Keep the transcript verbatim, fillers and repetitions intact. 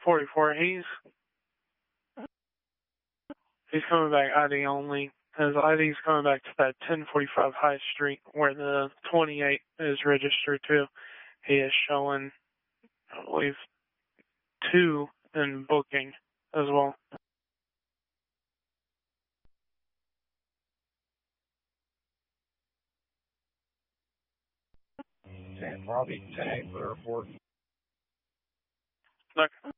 forty-four. He's he's coming back I D only. His I D's coming back to that ten forty-five High Street where the twenty-eight is registered to. He is showing, I believe, two in booking as well. ten, Robbie, ten eight for the report. Look.